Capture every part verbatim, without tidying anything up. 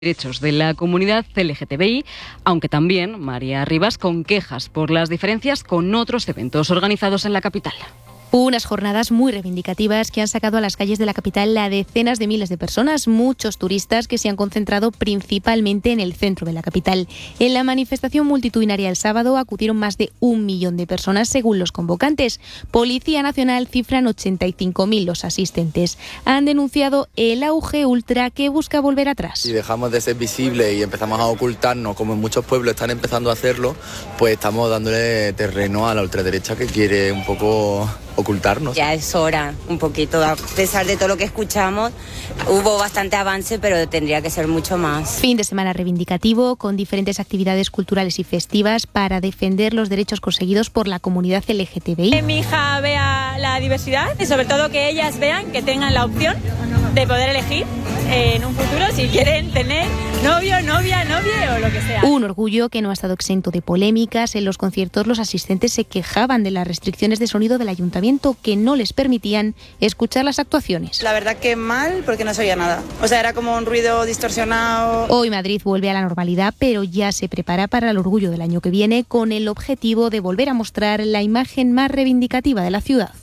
derechos de la comunidad L G T B I, aunque también María Rivas con quejas por las diferencias con otros eventos organizados en la capital. Unas jornadas muy reivindicativas que han sacado a las calles de la capital a decenas de miles de personas, muchos turistas que se han concentrado principalmente en el centro de la capital. En la manifestación multitudinaria el sábado acudieron más de un millón de personas según los convocantes. Policía Nacional cifran ochenta y cinco mil los asistentes. Han denunciado el auge ultra que busca volver atrás. Si dejamos de ser visibles y empezamos a ocultarnos, como en muchos pueblos están empezando a hacerlo, pues estamos dándole terreno a la ultraderecha que quiere un poco ocultarnos. Ya es hora, un poquito, a pesar de todo lo que escuchamos, hubo bastante avance, pero tendría que ser mucho más. Fin de semana reivindicativo con diferentes actividades culturales y festivas para defender los derechos conseguidos por la comunidad L G T B I. Que mi hija vea la diversidad y sobre todo que ellas vean que tengan la opción de poder elegir en un futuro si quieren tener novio, novia, novia o lo que sea. Un orgullo que no ha estado exento de polémicas. En los conciertos los asistentes se quejaban de las restricciones de sonido del ayuntamiento que no les permitían escuchar las actuaciones. La verdad que mal, porque no se oía nada. O sea, era como un ruido distorsionado. Hoy Madrid vuelve a la normalidad, pero ya se prepara para el orgullo del año que viene con el objetivo de volver a mostrar la imagen más reivindicativa de la ciudad.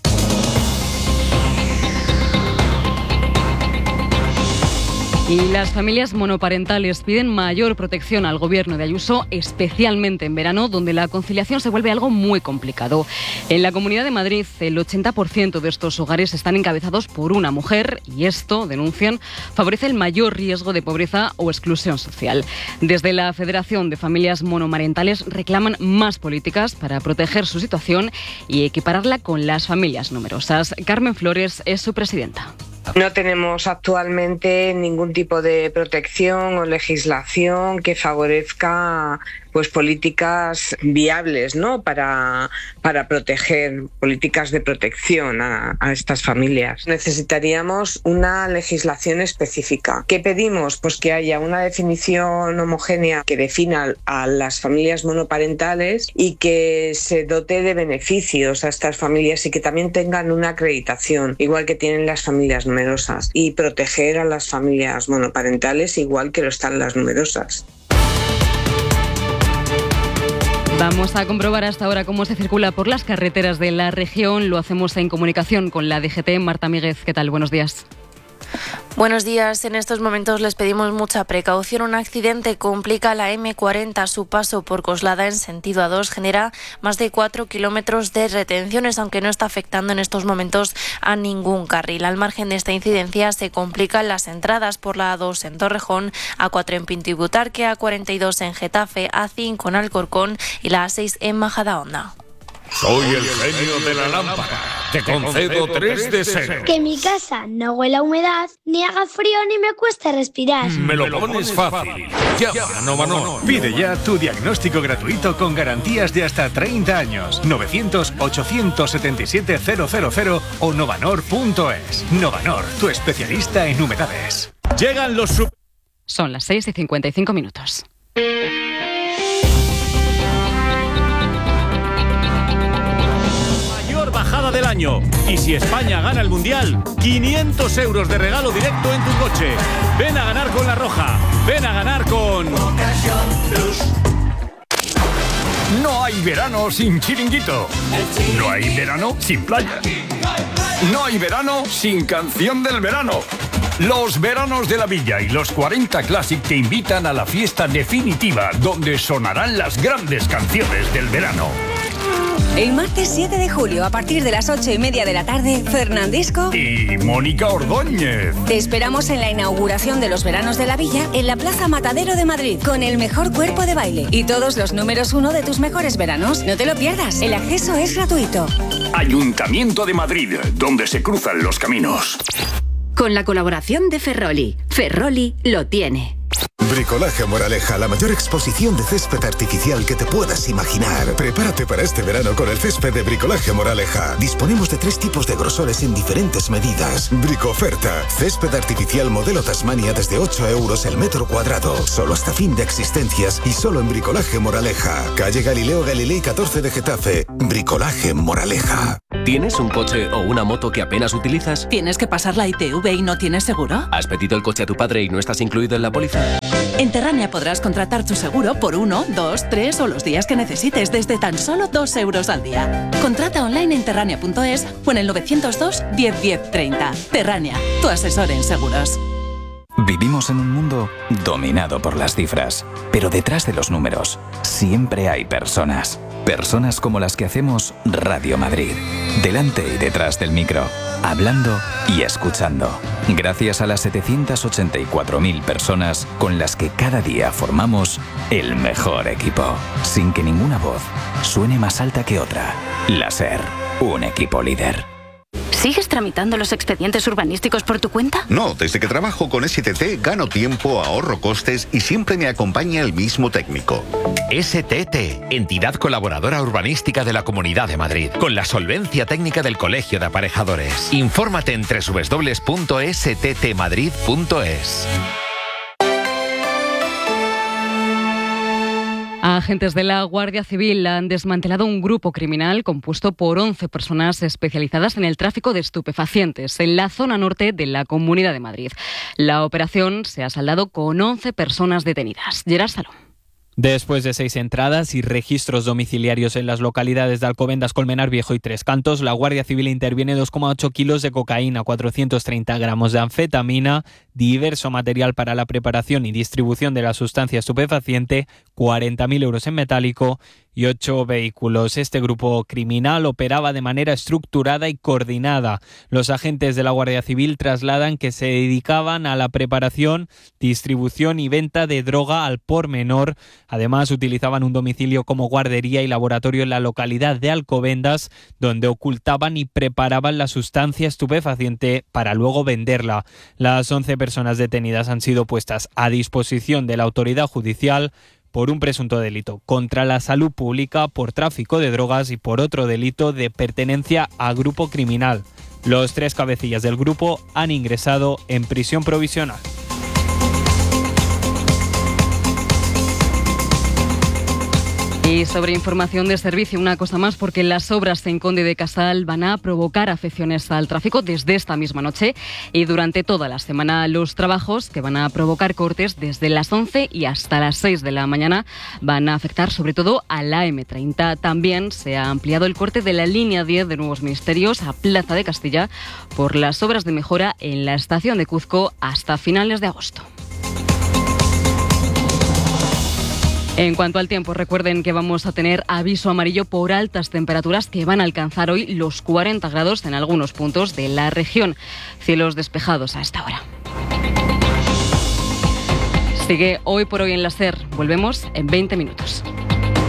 Y las familias monoparentales piden mayor protección al gobierno de Ayuso, especialmente en verano, donde la conciliación se vuelve algo muy complicado. En la Comunidad de Madrid, el ochenta por ciento de estos hogares están encabezados por una mujer y esto, denuncian, favorece el mayor riesgo de pobreza o exclusión social. Desde la Federación de Familias Monomarentales reclaman más políticas para proteger su situación y equipararla con las familias numerosas. Carmen Flores es su presidenta. No tenemos actualmente ningún tipo de protección o legislación que favorezca pues políticas viables, ¿no? Para, para proteger, políticas de protección a, a estas familias. Necesitaríamos una legislación específica. ¿Qué pedimos? Pues que haya una definición homogénea que defina a las familias monoparentales y que se dote de beneficios a estas familias y que también tengan una acreditación, igual que tienen las familias numerosas, y proteger a las familias monoparentales igual que lo están las numerosas. Vamos a comprobar hasta ahora cómo se circula por las carreteras de la región. Lo hacemos en comunicación con la D G T. Marta Míguez, ¿qué tal? Buenos días. Buenos días. En estos momentos les pedimos mucha precaución. Un accidente complica la eme cuarenta. Su paso por Coslada en sentido A dos genera más de cuatro kilómetros de retenciones, aunque no está afectando en estos momentos a ningún carril. Al margen de esta incidencia se complican las entradas por la A dos en Torrejón, A cuatro en Pinto y Butarque, A cuarenta y dos en Getafe, A cinco en Alcorcón y la A seis en Majadahonda. Soy el genio de la lámpara. Te concedo tres deseos. Que mi casa no huela a humedad, ni haga frío, ni me cueste respirar. Me lo pones fácil. Llama a Novanor. Pide ya tu diagnóstico gratuito con garantías de hasta treinta años. novecientos, ochocientos setenta y siete, cero cero cero o novanor punto es. Novanor, tu especialista en humedades. Llegan los... Sub- Son las seis y cincuenta y cinco minutos. Bajada del año. Y si España gana el Mundial, quinientos euros de regalo directo en tu coche. Ven a ganar con La Roja. Ven a ganar con... No hay verano sin chiringuito. No hay verano sin playa. No hay verano sin canción del verano. Los veranos de la Villa y los cuarenta Classic te invitan a la fiesta definitiva donde sonarán las grandes canciones del verano. El martes siete de julio, a partir de las ocho y media de la tarde, Fernandisco y Mónica Ordóñez. Te esperamos en la inauguración de los veranos de la Villa en la Plaza Matadero de Madrid, con el mejor cuerpo de baile y todos los números uno de tus mejores veranos. No te lo pierdas, el acceso es gratuito. Ayuntamiento de Madrid, donde se cruzan los caminos. Con la colaboración de Ferroli. Ferroli lo tiene. Bricolaje Moraleja, la mayor exposición de césped artificial que te puedas imaginar. Prepárate para este verano con el césped de Bricolaje Moraleja. Disponemos de tres tipos de grosores en diferentes medidas. Bricoferta, césped artificial modelo Tasmania desde ocho euros el metro cuadrado. Solo hasta fin de existencias y solo en Bricolaje Moraleja. Calle Galileo Galilei catorce de Getafe. Bricolaje Moraleja. ¿Tienes un coche o una moto que apenas utilizas? ¿Tienes que pasar la I T V y no tienes seguro? ¿Has pedido el coche a tu padre y no estás incluido en la póliza? En Terrania podrás contratar tu seguro por uno, dos, tres o los días que necesites desde tan solo dos euros al día. Contrata online en terrania punto es o en el novecientos dos, diez, diez, treinta. Terrania, tu asesor en seguros. Vivimos en un mundo dominado por las cifras, pero detrás de los números siempre hay personas. Personas como las que hacemos Radio Madrid. Delante y detrás del micro, hablando y escuchando. Gracias a las setecientas ochenta y cuatro mil personas con las que cada día formamos el mejor equipo. Sin que ninguna voz suene más alta que otra. La SER, un equipo líder. ¿Sigues tramitando los expedientes urbanísticos por tu cuenta? No, desde que trabajo con S T T gano tiempo, ahorro costes y siempre me acompaña el mismo técnico. S T T, entidad colaboradora urbanística de la Comunidad de Madrid, con la solvencia técnica del Colegio de Aparejadores. Infórmate en doble u doble u doble u punto s t t madrid punto es. Agentes de la Guardia Civil han desmantelado un grupo criminal compuesto por once personas especializadas en el tráfico de estupefacientes en la zona norte de la Comunidad de Madrid. La operación se ha saldado con once personas detenidas. Gerard Salom. Después de seis entradas y registros domiciliarios en las localidades de Alcobendas, Colmenar Viejo y Tres Cantos, la Guardia Civil interviene dos coma ocho kilos de cocaína, cuatrocientos treinta gramos de anfetamina, diverso material para la preparación y distribución de la sustancia estupefaciente, cuarenta mil euros en metálico y ocho vehículos. Este grupo criminal operaba de manera estructurada y coordinada. Los agentes de la Guardia Civil trasladan que se dedicaban a la preparación, distribución y venta de droga al por menor. Además, utilizaban un domicilio como guardería y laboratorio en la localidad de Alcobendas, donde ocultaban y preparaban la sustancia estupefaciente para luego venderla. Las once personas detenidas han sido puestas a disposición de la autoridad judicial por un presunto delito contra la salud pública, por tráfico de drogas y por otro delito de pertenencia a grupo criminal. Los tres cabecillas del grupo han ingresado en prisión provisional. Y sobre información de servicio, una cosa más, porque las obras en Conde de Casal van a provocar afecciones al tráfico desde esta misma noche y durante toda la semana. Los trabajos, que van a provocar cortes desde las once y hasta las seis de la mañana, van a afectar sobre todo a la eme treinta. También se ha ampliado el corte de la línea diez de Nuevos Ministerios a Plaza de Castilla por las obras de mejora en la estación de Cuzco hasta finales de agosto. En cuanto al tiempo, recuerden que vamos a tener aviso amarillo por altas temperaturas que van a alcanzar hoy los cuarenta grados en algunos puntos de la región. Cielos despejados a esta hora. Sigue Hoy por Hoy en la SER. Volvemos en veinte minutos.